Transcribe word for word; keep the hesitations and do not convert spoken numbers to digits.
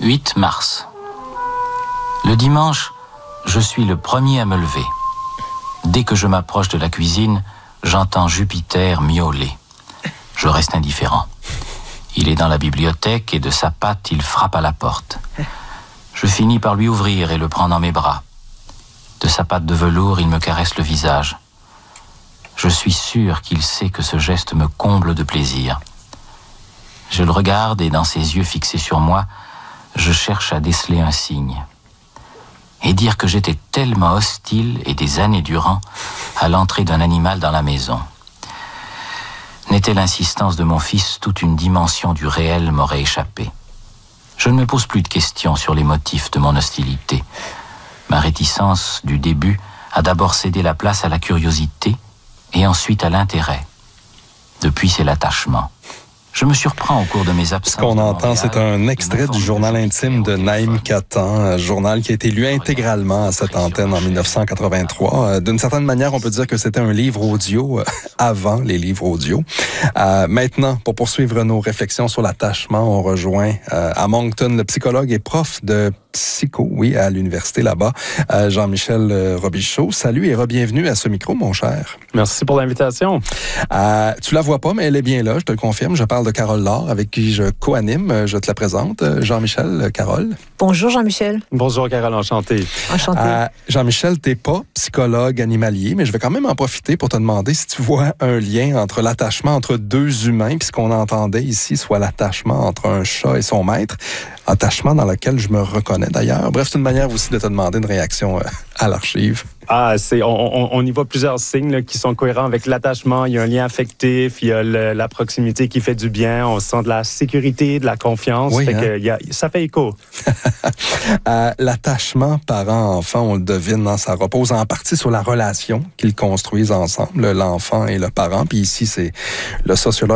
huit mars. Le dimanche, je suis le premier à me lever. Dès que je m'approche de la cuisine, j'entends Jupiter miauler. Je reste indifférent. Il est dans la bibliothèque et de sa patte, il frappe à la porte. Je finis par lui ouvrir et le prendre dans mes bras. De sa patte de velours, il me caresse le visage. Je suis sûr qu'il sait que ce geste me comble de plaisir. Je le regarde et dans ses yeux fixés sur moi, je cherche à déceler un signe. Et dire que j'étais tellement hostile et des années durant à l'entrée d'un animal dans la maison. N'était l'insistance de mon fils toute une dimension du réel m'aurait échappé. Je ne me pose plus de questions sur les motifs de mon hostilité. Ma réticence du début a d'abord cédé la place à la curiosité et ensuite à l'intérêt. Depuis, c'est l'attachement. Je me surprends au cours de mes absences. Ce qu'on entend, c'est un extrait du journal intime de Naïm Katan, un journal qui a été lu intégralement à cette antenne en dix-neuf cent quatre-vingt-trois. D'une certaine manière, on peut dire que c'était un livre audio avant les livres audio. Euh, maintenant, pour poursuivre nos réflexions sur l'attachement, on rejoint euh, à Moncton le psychologue et prof de psycho, oui, à l'université là-bas, euh, Jean-Michel Robichaud. Salut et re-bienvenue à ce micro, mon cher. Merci pour l'invitation. Euh, tu la vois pas, mais elle est bien là, je te le confirme. Je parle de Carole Laure, avec qui je co-anime. Je te la présente. Jean-Michel, Carole. Bonjour, Jean-Michel. Bonjour, Carole, enchanté. Enchanté. Euh, Jean-Michel, t'es pas psychologue animalier, mais je vais quand même en profiter pour te demander si tu vois un lien entre l'attachement entre deux humains, puis ce qu'on entendait ici, soit l'attachement entre un chat et son maître. Attachement dans lequel je me reconnais d'ailleurs. Bref, c'est une manière aussi de te demander une réaction euh, à l'archive. Ah, c'est, on, on, on y voit plusieurs signes là, qui sont cohérents avec l'attachement. Il y a un lien affectif, il y a le, la proximité qui fait du bien, on sent de la sécurité, de la confiance. Oui, fait hein? que, il y a, ça fait écho. euh, l'attachement parent-enfant, on le devine, hein, ça repose en partie sur la relation qu'ils construisent ensemble, l'enfant et le parent. Puis ici, c'est le sociologue